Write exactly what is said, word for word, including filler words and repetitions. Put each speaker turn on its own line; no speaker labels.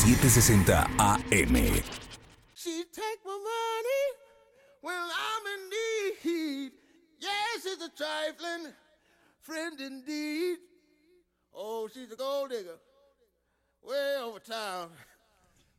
setecientos sesenta A M.
She take my money when I'm in need. Yes, she's a trifling friend indeed. Oh, she's a gold digger way over town.